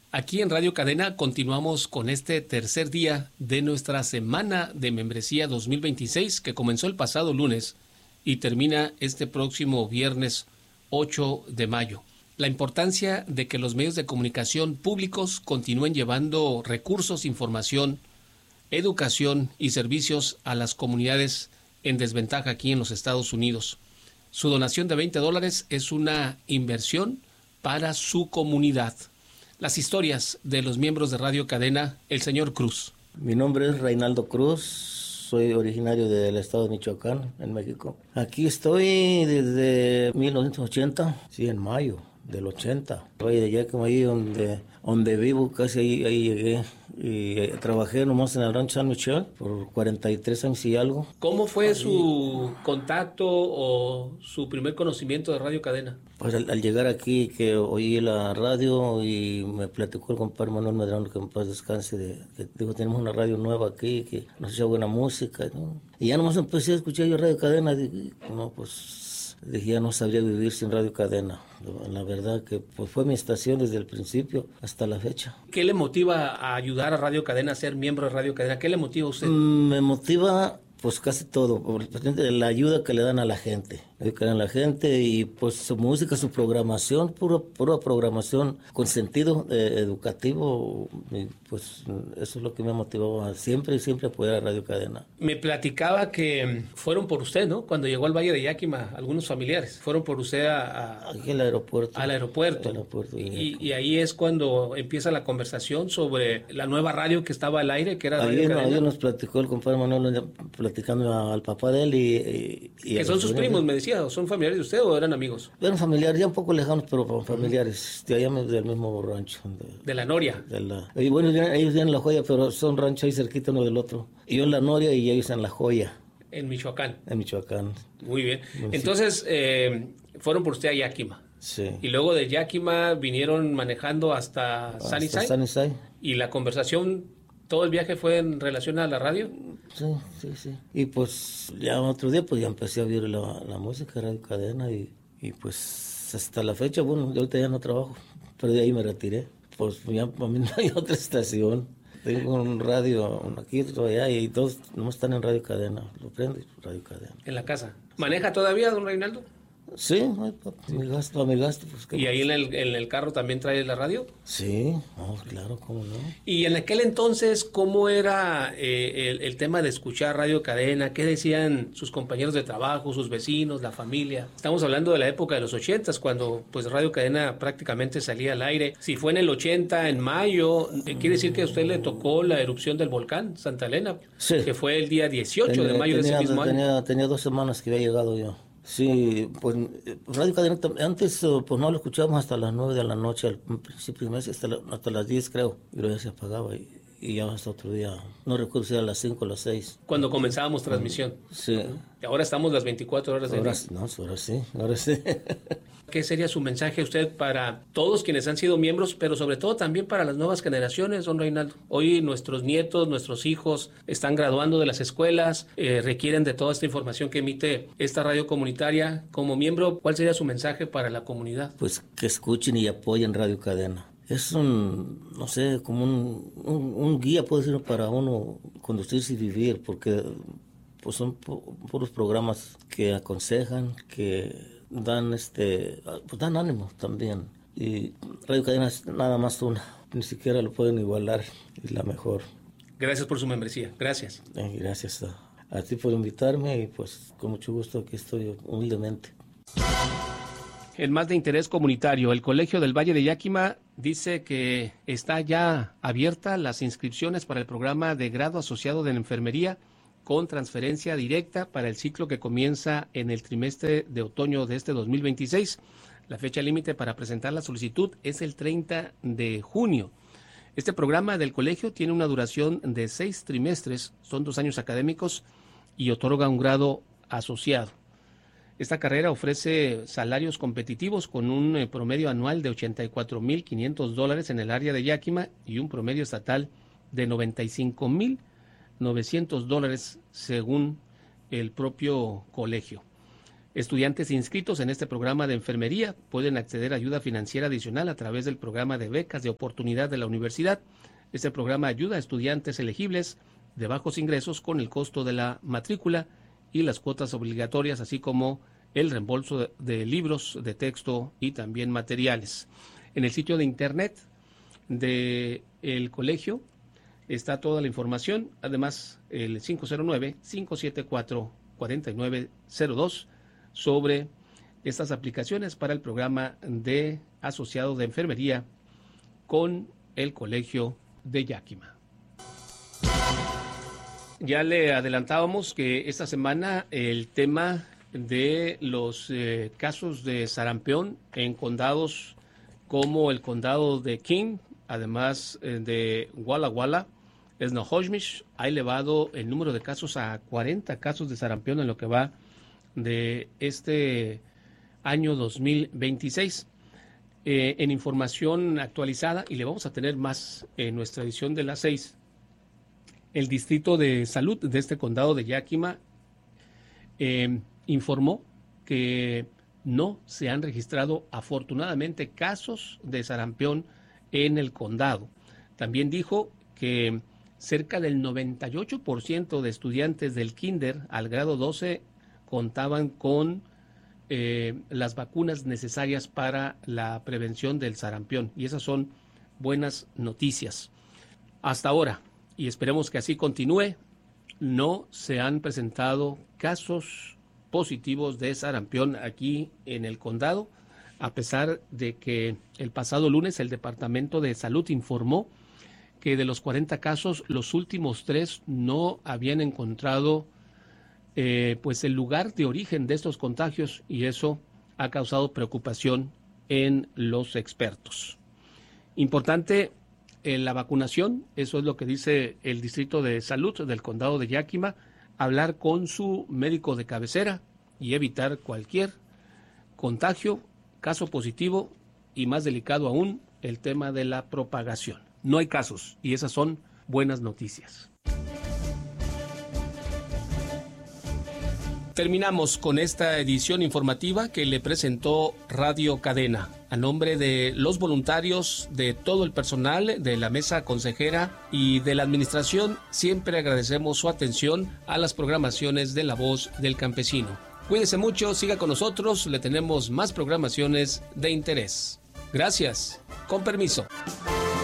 Aquí en Radio Cadena continuamos con este tercer día de nuestra Semana de Membresía 2026 que comenzó el pasado lunes y termina este próximo viernes 8 de mayo. La importancia de que los medios de comunicación públicos continúen llevando recursos, información, educación y servicios a las comunidades en desventaja aquí en los Estados Unidos. Su donación de $20 es una inversión para su comunidad. Las historias de los miembros de Radio Cadena, el señor Cruz. Mi nombre es Reinaldo Cruz, soy originario del estado de Michoacán, en México. Aquí estoy desde 1980, sí, en mayo del 80. Valle de Yakima, ahí donde vivo, casi ahí llegué. Y trabajé nomás en el rancho San Michel por 43 años y algo. ¿Cómo fue su contacto o su primer conocimiento de Radio Cadena? Pues al llegar aquí, que oí la radio y me platicó el compadre Manuel Medrano, que en paz descanse, que dijo, tenemos una radio nueva aquí, que nos echa buena música, ¿no? Y ya nomás empecé a escuchar yo Radio Cadena, y, no, pues dije, ya no sabría vivir sin Radio Cadena. La verdad que pues fue mi estación desde el principio hasta la fecha. ¿Qué le motiva a ayudar a Radio Cadena, a ser miembro de Radio Cadena? ¿Qué le motiva a usted? Me motiva pues casi todo, por la ayuda que le dan a la gente. Y pues su música, su programación, pura programación con sentido educativo, y pues eso es lo que me ha motivado siempre apoyar a Radio Cadena. Me platicaba que fueron por usted, ¿no? Cuando llegó al Valle de Yakima, algunos familiares fueron por usted aquí al aeropuerto. Al aeropuerto. Y ahí es cuando empieza la conversación sobre la nueva radio que estaba al aire, que era Radio Cadena. Ahí nos platicó el compadre Manuel, platicando al papá de él y que son sus primos, me decía. ¿Son familiares de usted o eran amigos? Eran familiares, ya un poco lejanos, pero familiares, de allá del mismo rancho. De la Noria. Y bueno, ellos viven en La Joya, pero son ranchos ahí cerquita uno del otro. Y yo en La Noria y ellos en La Joya. En Michoacán. En Michoacán. Muy bien. Entonces, fueron por usted a Yakima. Sí. Y luego de Yakima vinieron manejando hasta Sunnyside. Y la conversación, todo el viaje fue en relación a la radio. Sí. Y pues ya otro día pues ya empecé a oír la música, Radio Cadena y pues hasta la fecha, bueno, yo ahorita ya no trabajo, pero de ahí me retiré. Pues ya para mí no hay otra estación. Tengo un radio aquí, otro allá y todos nomás están en Radio Cadena. Lo prendo y Radio Cadena. ¿En la casa? ¿Maneja todavía, don Reinaldo? Sí, a mi gasto. Pues, ¿Y ahí en el carro también trae la radio? Sí, claro, cómo no. Y en aquel entonces, ¿cómo era el tema de escuchar Radio Cadena? ¿Qué decían sus compañeros de trabajo, sus vecinos, la familia? Estamos hablando de la época de los 80s, cuando pues Radio Cadena prácticamente salía al aire. Si fue en el 80, en mayo, quiere decir que a usted le tocó la erupción del volcán Santa Elena, sí, que fue el día 18 de mayo de ese mismo año. Tenía 2 semanas que había llegado yo. Sí, pues Radio Cadena antes pues no lo escuchábamos hasta las 9 de la noche, al principio del mes, hasta las 10 creo, y luego ya se apagaba y ya hasta otro día, no recuerdo si era a las 5 o las 6. Cuando comenzábamos transmisión. Sí. Y ahora estamos las 24 horas del día. Ahora sí. ¿Qué sería su mensaje a usted para todos quienes han sido miembros, pero sobre todo también para las nuevas generaciones, don Reinaldo? Hoy nuestros nietos, nuestros hijos están graduando de las escuelas, requieren de toda esta información que emite esta radio comunitaria. Como miembro, ¿cuál sería su mensaje para la comunidad? Pues que escuchen y apoyen Radio Cadena. Es no sé, como un guía, puede ser, para uno conducirse y vivir, porque pues son puros programas que aconsejan, que dan pues dan ánimo también. Y Radio Cadena es nada más una, ni siquiera lo pueden igualar, es la mejor. Gracias por su membresía, gracias. Gracias a ti por invitarme y pues con mucho gusto aquí estoy humildemente. En más de interés comunitario, el Colegio del Valle de Yakima dice que está ya abierta las inscripciones para el programa de grado asociado de la enfermería con transferencia directa para el ciclo que comienza en el trimestre de otoño de este 2026. La fecha límite para presentar la solicitud es el 30 de junio. Este programa del colegio tiene una duración de 6 trimestres, son 2 años académicos y otorga un grado asociado. Esta carrera ofrece salarios competitivos con un promedio anual de $84,500 en el área de Yakima y un promedio estatal de $95,900 según el propio colegio. Estudiantes inscritos en este programa de enfermería pueden acceder a ayuda financiera adicional a través del programa de becas de oportunidad de la universidad. Este programa ayuda a estudiantes elegibles de bajos ingresos con el costo de la matrícula y las cuotas obligatorias, así como el reembolso de libros de texto y también materiales. En el sitio de internet del colegio está toda la información, además el 509-574-4902 sobre estas aplicaciones para el programa de asociado de enfermería con el Colegio de Yakima. Ya le adelantábamos que esta semana el tema de los casos de sarampión en condados como el condado de King, además de Walla Walla, Snohomish, ha elevado el número de casos a 40 casos de sarampión en lo que va de este año 2026. En información actualizada, y le vamos a tener más en nuestra edición de las 6, el Distrito de Salud de este condado de Yakima informó que no se han registrado afortunadamente casos de sarampión en el condado. También dijo que cerca del 98% de estudiantes del kinder al grado 12 contaban con las vacunas necesarias para la prevención del sarampión, y esas son buenas noticias. Hasta ahora, y esperemos que así continúe, no se han presentado casos positivos de sarampión aquí en el condado, a pesar de que el pasado lunes el Departamento de Salud informó que de los 40 casos, los últimos 3 no habían encontrado pues el lugar de origen de estos contagios, y eso ha causado preocupación en los expertos. Importante la vacunación, eso es lo que dice el Distrito de Salud del condado de Yakima, hablar con su médico de cabecera y evitar cualquier contagio, caso positivo y, más delicado aún, el tema de la propagación. No hay casos, y esas son buenas noticias. Terminamos con esta edición informativa que le presentó Radio Cadena. A nombre de los voluntarios, de todo el personal, de la mesa consejera y de la administración, siempre agradecemos su atención a las programaciones de La Voz del Campesino. Cuídese mucho, siga con nosotros, le tenemos más programaciones de interés. Gracias, con permiso.